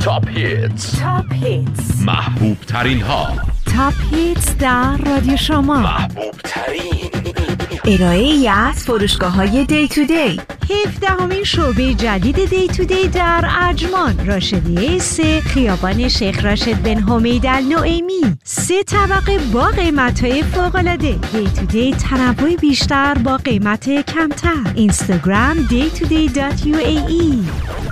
تاپ هیتس محبوب ترین ها. تاپ هیتس در رادیو شما. محبوب ترین ارائه ای از فروشگاه‌های دی تو دی. 17مین شعبه جدید دی تو دی در عجمان، راشدیه 3، خیابان شیخ راشد بن حمید النعیمی. 3 طبقه با قیمت‌های فوق‌العاده. دی تو دی تنوع بیشتر با قیمت کمتر. اینستاگرام daytoday.uae.